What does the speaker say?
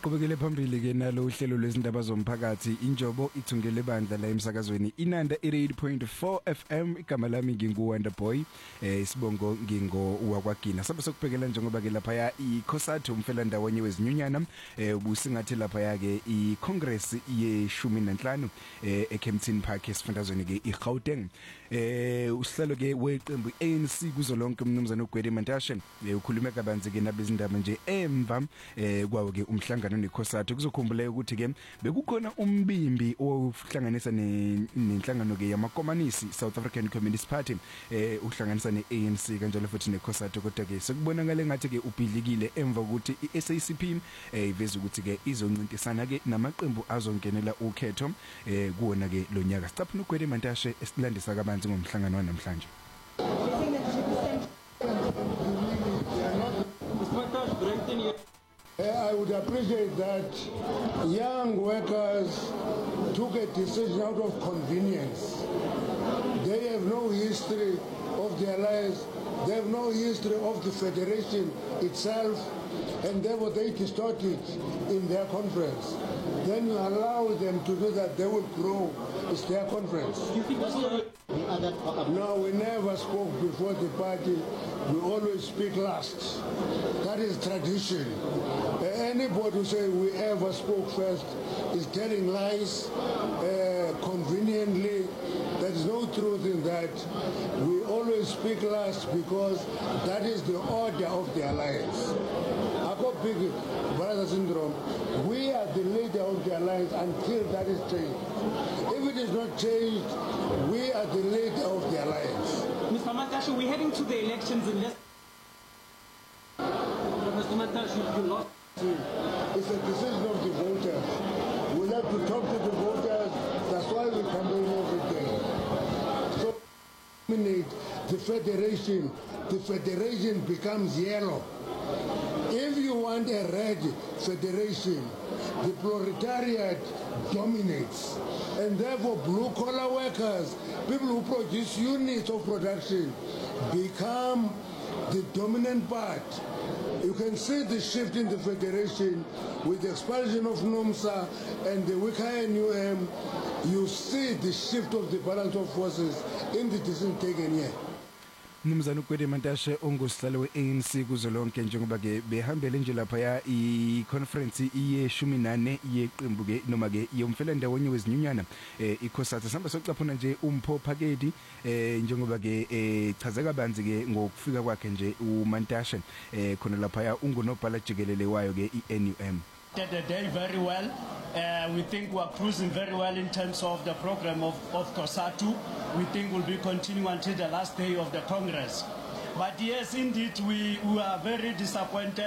Qhubekele phambili ke nalo uhlelo lwezindaba zomphakathi injobo ithungele bandla la emsakazweni Inanda 88.4 FM igama lami nginguWonder Boy isibongo ngingo wakwagina sabe sokubhekela njengoba ke lapha ya iCOSATU umfelandawonye wezinyunyana ubusingathi lapha ya ke iCongress ye15 eKempton Park esifundazweni ke iGauteng uhlelo ke weqembu ANC kuzolonke umnumzana uGwede Mantashe ukhuluma kabanzi ke nabezindaba nje emva kwawo ke umhlangano neCOSATU kuzokhumbula ukuthi ke bekukhona umbimbi ohlanganisa nenhlangano ke yamakomanisi South African Communist Party uhlanganisa neANC kanjalo futhi neCOSATU kodwa ke sekubonakala ngathi ke ubhidlikile emva ukuthi iSACP iveza ukuthi ke izoncintisana ke namaqembu azongenela ukhetho kuona ke lonyaka Staph noGwede Mantashe esilandisa kabanzi ngomhlangano namhlanje I would appreciate that young workers took a decision out of convenience. They have no history of their lives. They have no history of the federation itself, and therefore they distorted in their conference. Then you allow them to do that, they will grow. It's their conference. No, we never spoke before the party. We always speak last. That is tradition. Anybody who say we ever spoke first is telling lies conveniently. There is no truth in that. We always speak last because that is the order of the alliance. Big brother syndrome. We are the leader of the alliance until that is changed. If it is not changed, we are the leader of the alliance. Mr. Mantashe, we're heading to the elections in less. Mr. Mantashe, you lost. It's a decision of the voters. We have to talk to the voters. That's why we campaign every day. So, dominate the federation becomes yellow. If you want a red federation, the proletariat dominates. And therefore, blue-collar workers, people who produce units of production, become the dominant part. You can see the shift in the federation with the expulsion of NUMSA and the weaker NUM. You see the shift of the balance of forces in the decision taken here. Mnumzana uGwede Mantashe ongusihlalo weANC kuzolonke njengoba ke behambele nje lapha ya iconference ye14 yeqembu ke noma ke yomfelandawonye wezinyunyana iCOSATU samba socaphuna nje uMpho Phakedi njengoba ke chazeka banzi ke ngokufika kwakhe nje uMantashe khona lapha ya ungunobhala jikelele wayo ke iNUM. The day very well. We think we are cruising very well in terms of the program of COSATU. We think we'll be continuing until the last day of the Congress. But yes, indeed, we are very disappointed.